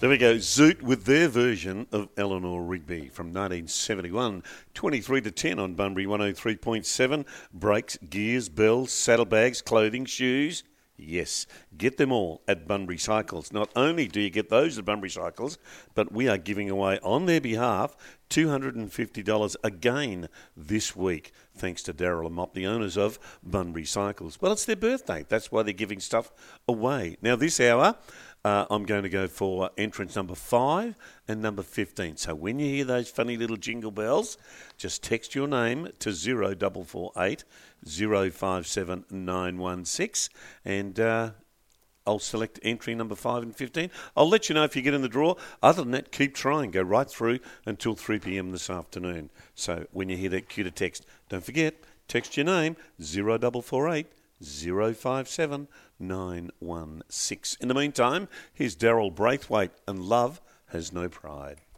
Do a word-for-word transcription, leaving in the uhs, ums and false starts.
There we go. Zoot with their version of Eleanor Rigby from nineteen seventy-one. twenty-three to ten on Bunbury one oh three point seven. Brakes, gears, bells, saddlebags, clothing, shoes. Yes, get them all at Bunbury Cycles. Not only do you get those at Bunbury Cycles, but we are giving away on their behalf two hundred fifty dollars again this week, thanks to Daryl and Mop, the owners of Bunbury Cycles. Well, it's their birthday. That's why they're giving stuff away. Now, this hour, uh, I'm going to go for entrance number five and number fifteen. So when you hear those funny little jingle bells, just text your name to zero four four eight zero five seven nine one six and uh, I'll select entry number five and fifteen. I'll let you know if you get in the draw. Other than that, keep trying. Go right through until three p.m. this afternoon. So when you hear that cue to text, don't forget, text your name, zero four four eight zero five seven nine one six. In the meantime, here's Daryl Braithwaite and Love Has No Pride.